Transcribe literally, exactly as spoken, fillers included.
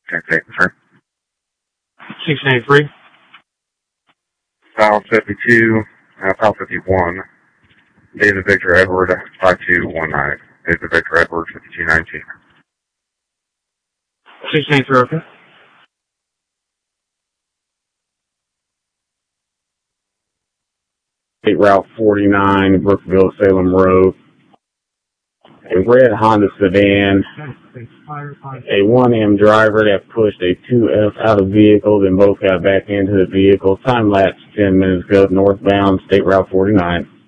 Check eight, sir. sixteen eighty-three. South fifty-two, uh, South fifty-one. David Victor Edward, five two one nine. David Victor Edward, fifty-two nineteen. sixteen eighty-three, okay. State Route forty-nine, Brookville, Salem Road. A red Honda sedan, a one M driver that pushed a two F out of vehicle, then both got back into the vehicle. Time lapse ten minutes ago, northbound, State Route forty-nine.